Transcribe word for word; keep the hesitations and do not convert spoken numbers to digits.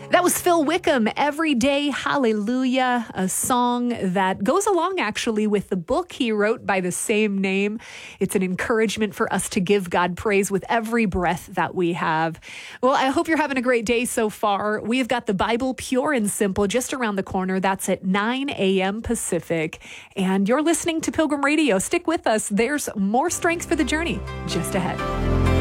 That was Phil Wickham, Everyday Hallelujah, a song that goes along actually with the book he wrote by the same name. It's an encouragement for us to give God praise with every breath that we have. Well, I hope you're having a great day so far. We've got the Bible Pure and Simple just around the corner. That's at nine a.m. Pacific. And you're listening to Pilgrim Radio. Stick with us. There's more strength for the journey just ahead.